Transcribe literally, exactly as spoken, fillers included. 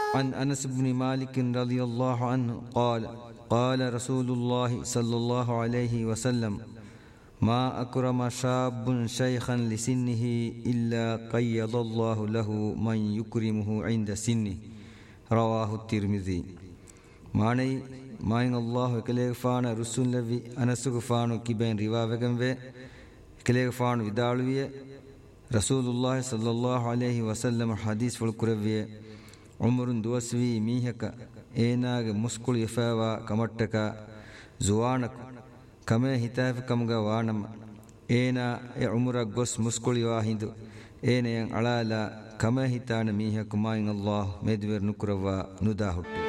عن أنس بن مالك رضي الله عنه قال قال رسول الله صلى الله عليه وسلم ما أكرم شاب شيخا لسنه إلا قيض الله له من يكرمه عند سنه رواه الترمذي. ماني ماين الله كليغ فان رسول لبي أنسك فانو كبين رواوغن وي كليغ فانو ودالوية رسول الله صلى الله عليه وسلم حديث فالكروية عمر دوسوي ميهك ايناغ مسكول يفاوا كمتك زوانك كما هتاف كمغا وانم اينا اي عمرك غس مسكول يواهندو اينا ين علالا كما هتان ميهك ماين الله مدور نكروا نداهت